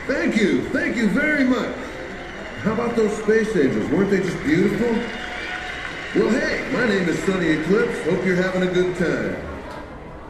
Thank you very much. How about those space angels? Weren't they just beautiful? Well, hey, my name is Sunny Eclipse. Hope you're having a good time.